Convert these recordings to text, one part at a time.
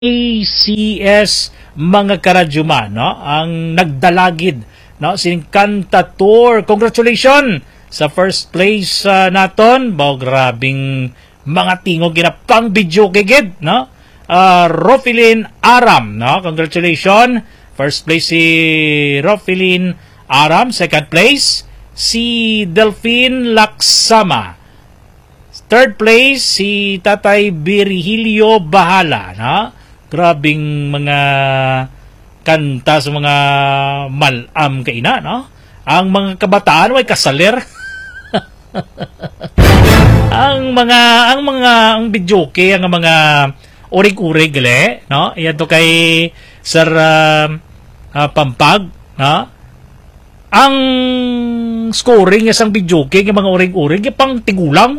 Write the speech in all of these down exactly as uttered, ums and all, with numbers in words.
A C S mga karadyuma, no? Ang nagdalagid, no? Sining Cantator. Congratulations sa first place uh, naton. Bao grabing mga tingog ginapang video kigid, no? Uh, Rofelyn Aram, no? Congratulations. First place si Rofelyn Aram, second place si Delphine Laksama. Third place si Tatay Virgilio Bahala, no? Grabing mga kanta sa mga malam kaina, no? Ang mga kabataan way kasaler. ang mga ang mga ang videoke ang mga urig-urig gali, no? Iyan to kay Sir uh, uh, Pampag, no? Ang scoring isang videoke ng mga urig-urig pang tigulang.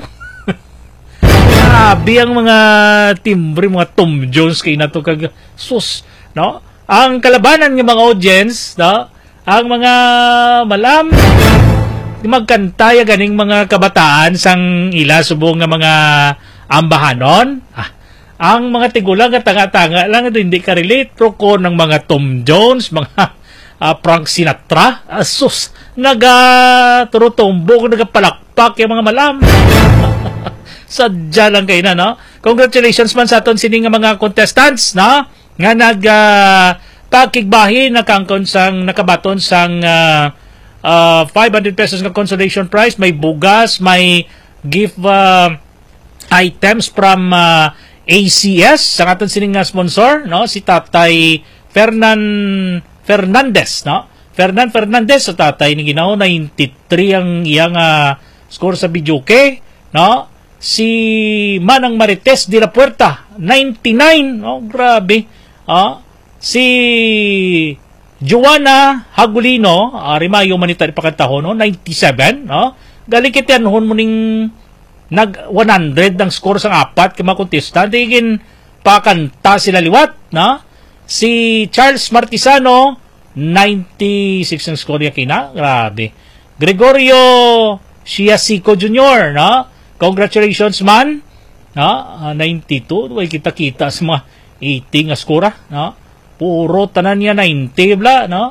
Grabe ang mga timbre, mga Tom Jones kay nato kag sus, no? Ang kalabanan ng mga audience, no? Ang mga malam magkanta ya ganing mga kabataan sang ila subong nga mga ambahanon. Ah, ang mga tigulang nga tanga-tanga lang hindi ka relate ko ng mga Tom Jones, mga uh, Frank Sinatra. Ah, sus, naga turutumbog, nagapalakpak yung mga malam. Sadya lang kayo na, no? Congratulations man sa aton sining mga contestants, no? Nga nag uh, pagkigbahin nakangkon sang nakabaton sang uh, uh, five hundred pesos nga consolation prize, may bugas, may gift uh, items from uh, A C S sa aton sining nga sponsor, no? Si Tatay Fernan Fernandez, no? Fernan Fernandez sa tatay ni ginaw ninety-three ang iyang uh, score sa videoke, no? Si Manang Marites de la Puerta ninety-nine, oh grabe. Ah, si Joanna Hagulino, uh, Rimayo Manitari pakantahon, no, ninety-seven, no. Galing kitian hon mo ning nag one hundred ang score sang apat ka mga contestant, tigin pakanta sila liwat, no. Si Charles Martisano ninety-six ang score niya kina, grabe. Gregorio Siasico Junior, no. Congratulations man, no? Uh, ninety-two, way kita-kita sa mga eighty nga score, no? Puro tanan niya ninety bla, no?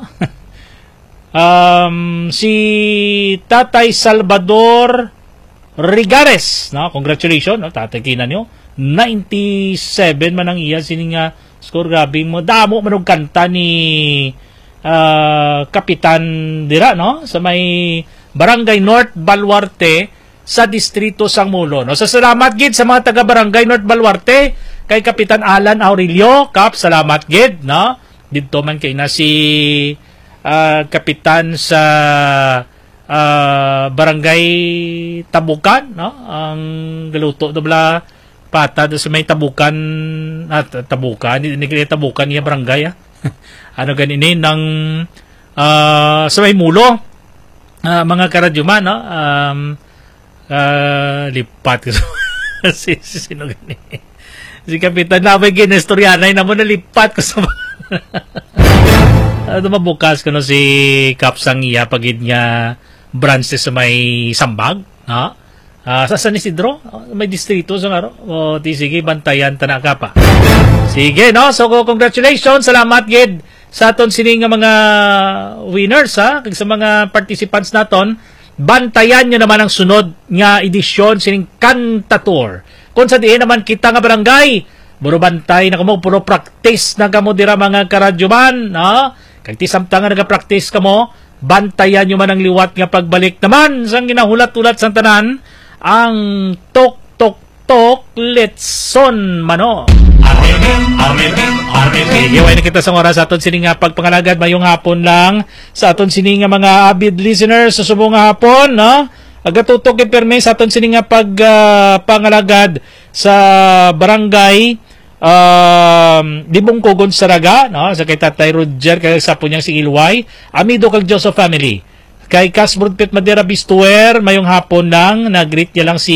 um, si Tatay Salvador Rigares, no? Congratulations, no? Tatay kina niyo. ninety-seven man ang iya sining nga score, grabe mo. Damo man og kanta ni uh, Kapitan dira, no? Sa may Barangay North Baluarte sa distrito sang Mulo, no? So salamat gid sa mga taga Barangay North Baluarte kay Kapitan Alan Aurelio, Kap, salamat gid, no? Didto man kay na si uh, Kapitan sa uh, Barangay Tabukan, no? Ang galuto dobla pata do sa may Tabukan at ah, Tabukan, ni kay Tabukan niya barangay, ah. Ano ganini ng uh, sa may Mulo, uh, mga karadyuma, no? Um, Uh, lipat ko si, si sino gani si Kapitan Nabay Ginestorianay na mo na lipat ko sa ano mabukas ko no si Kapsang iya pagid nga branches sa may Sambag, no? Uh, sa San Isidro may distrito sa ngaro, o ti sige bantayan tanaka pa, sige, no? So congratulations, salamat gid sa aton sining nga mga winners, ha, kag sa mga participants naton. Bantayan nyo naman ang sunod nga edisyon sining Cantator. Kung sa diin naman kita nga barangay, buro bantay na kamo, puro practice na kamo dira mga karadyuman, no? Kag ti samtang nga nagapractice kamo, bantayan nyo man ang liwat nga pagbalik naman sang ginahulat-ulat sang tanan, ang tok tok tok letson mano. Iway na kita sa oras sa aton sining nga pagpangalagad mayong hapon lang sa aton sining nga mga avid listeners sa subong nga hapon, no? Agatutok kay perme sa aton sining nga pag uh, pangalagad sa barangay um, Dibungkogon Saraga, no? Sa kay Tatay Roger kay sa punyang si Ilway, amido kag Joseph family. Kay Casbrod Pit Madera Bistuer mayong hapon lang, nag-greet niya lang si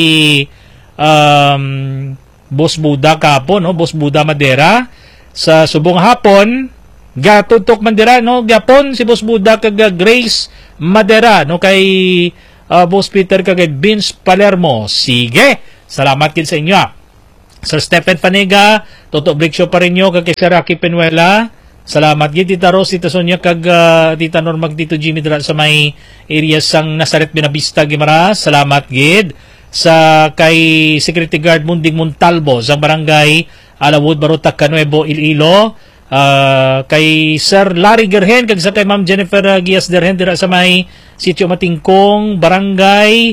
um, Boss Buda kapon, no? Boss Buda Madera sa subong hapon, gatutok Madera, no? Gapon si Boss Buda kag Grace Madera, no? Kay uh, Boss Peter kag Vince Palermo. Sige, salamat kin sa inyo. Sir Stephen Panega, Toto Brixio pa rin nyo, kag Sir Rocky Penuela. Salamat gid Tita Rose, Tita Sonia, kag uh, Tita Normag, Tito Jimmy dira sa may area sang Nazaret Binabista, Guimaras. Salamat gid sa kay Security Guard Munding Montalbo sa barangay Alawud, Barutak, Canuevo, Iloilo. Uh, kay Sir Larry Gerhen, kag sa kay Ma'am Jennifer uh, Gias Derhen dira sa may Sitio Matingkong, barangay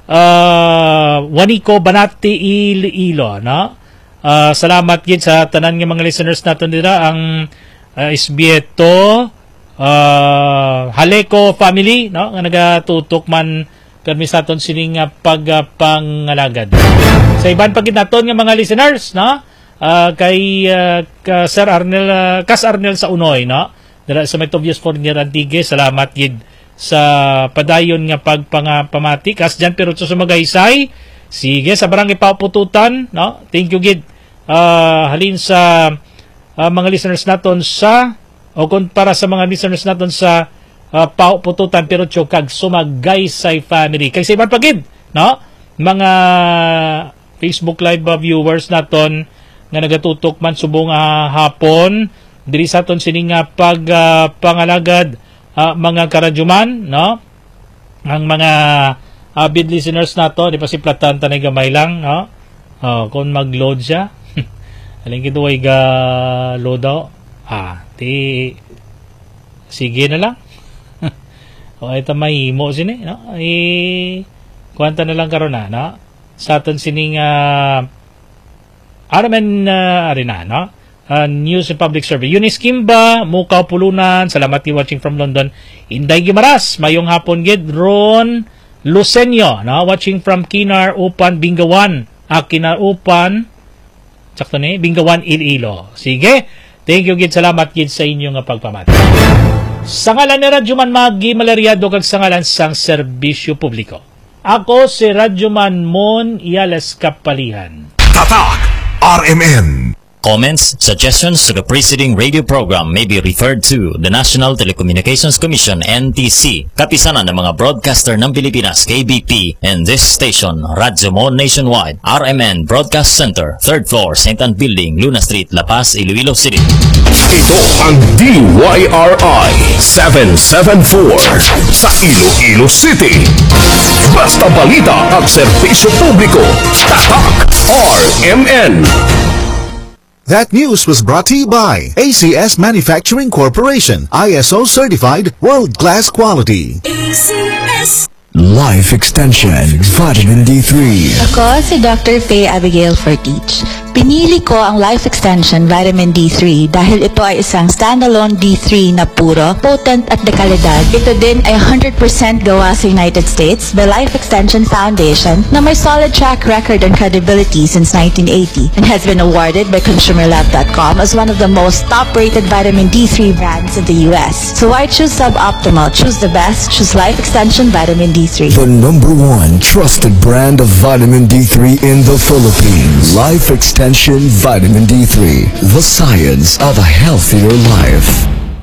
uh, Wanico, Banati, Iloilo, no? Uh, salamat gid sa tanan ng mga listeners natin dira ang uh, Isbieto, uh, Haleco family, no, nga nagatutok man kami sa aton sining uh, pagpangalagad. Sa iban pagid naton nga mga listeners, no, uh, kay uh, ka Sir Arnel uh, Kas Arnel sa Unoy, no, dira sa Metobios Fornier Antique, salamat gid sa padayon nga pagpangapamati kas diyan pero sa Magaysay. Sige, sa barangay Paupututan, no, thank you gid. Uh, halin sa uh, mga listeners naton sa o kung para sa mga listeners naton sa uh, Paupututan pero kag Sumagaysay family. Kay sa iban pagid, no, mga Facebook live uh, viewers naton nga nagatutok man subong uh, hapon diri sa aton sining uh, pag uh, pangalagad uh, mga karadyuman, no, ang mga avid listeners nato, di pa si Platan tanay gamay lang, no, oh, kung mag-load siya alin kito ay ga load daw, ah, ti sige na lang o ito may mo sini, no, i kwanta na lang karon na, no, sa aton sining uh, aramen uh, arena, no, uh, news and public survey. Eunice Kimba, Mukaw Pulunan, salamat you watching from London. Inday Gimaras, mayong hapon gid. Ron Lucenio, no, watching from Kinar Upan Bingawan, ah, Kinar Upan sakto ni Bingawan, Iloilo. Sige, thank you gid, salamat gid sa inyo nga pagpamati. Sa ngalan ni Radyoman Magi Malariado kag sa ngalan sang serbisyo publiko, ako si Radyoman Mon Iales Kapalihan. Tatak R M N. Comments, suggestions to the preceding radio program may be referred to the National Telecommunications Commission N T C, kapisanan ng mga broadcaster ng Pilipinas K B P, and this station, Radyo Mon Nationwide, R M N Broadcast Center, third floor, Saint Anne Building, Luna Street, La Paz, Iloilo City. Ito ang D Y R I seven seven four sa Iloilo City. Basta balita at serbisyo publiko. Tatak R M N. That news was brought to you by A C S Manufacturing Corporation, I S O certified, world-class quality. A C S Life Extension Vitamin D three. Ako si Doctor Faye Abigail Fortich. Pinili ko ang Life Extension Vitamin D three dahil ito ay isang standalone D three na puro, potent at de kalidad. Ito din ay one hundred percent gawa sa United States by Life Extension Foundation na may solid track record and credibility since nineteen eighty and has been awarded by Consumer Lab dot com as one of the most top-rated vitamin D three brands in the U S. So why choose Suboptimal? Choose the best. Choose Life Extension Vitamin D three. The number one trusted brand of vitamin D three in the Philippines. Life Extension Vitamin D three. The science of a healthier life.